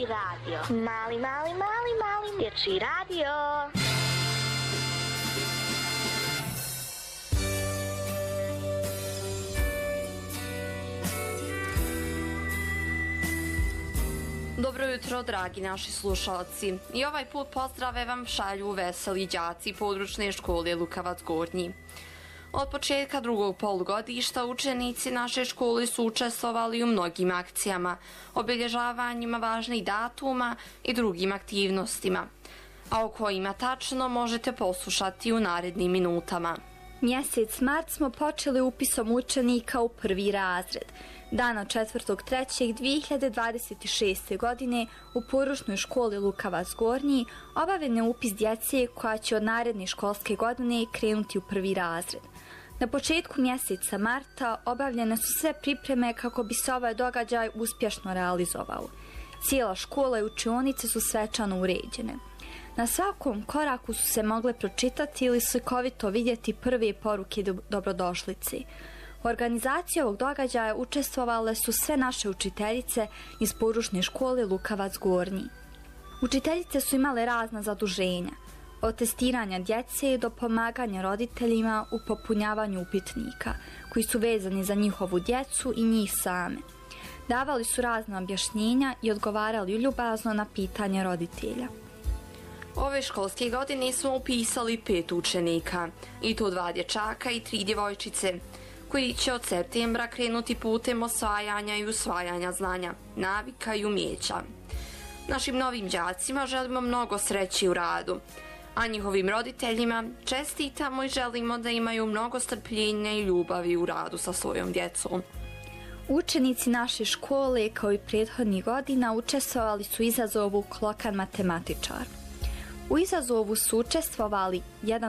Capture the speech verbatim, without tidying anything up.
radio. Mali, mali, mali, mali dječji radio. Dobro jutro, dragi naši slušalci. I ovaj put pozdrave vam šalju veseli đaci područne škole Lukavac Gornji. Od početka drugog polugodišta učenici naše škole su učestvovali u mnogim akcijama, obilježavanjima važnih datuma i drugim aktivnostima, a o kojima tačno možete poslušati u narednim minutama. Mjesec mart smo počeli upisom učenika u prvi razred. Dana četvrtog trećeg dvije hiljade dvadeset šeste. godine u područnoj školi Lukavac Gornji obavljen je upis djece koja će od naredne školske godine krenuti u prvi razred. Na početku mjeseca marta obavljene su sve pripreme kako bi se ovaj događaj uspješno realizovao. Cijela škola i učionice su svečano uređene. Na svakom koraku su se mogle pročitati ili slikovito vidjeti prve poruke dobrodošlice. U organizaciji ovog događaja učestvovale su sve naše učiteljice iz područne škole Lukavac Gornji. Učiteljice su imale razna zaduženja, od testiranja djece do pomaganja roditeljima u popunjavanju upitnika, koji su vezani za njihovu djecu i njih same. Davali su razna objašnjenja i odgovarali ljubazno na pitanje roditelja. Ove školske godine smo upisali pet učenika, i to dva dječaka i tri djevojčice, koji će od septembra krenuti putem osvajanja i usvajanja znanja, navika i umjeća. Našim novim đacima želimo mnogo sreće u radu, a njihovim roditeljima čestitamo i želimo da imaju mnogo strpljenja i ljubavi u radu sa svojom djecom. Učenici naše škole, kao i prethodnih godina, učestvovali su u izazovu Klokan matematičar. U izazovu su učestvovali jedan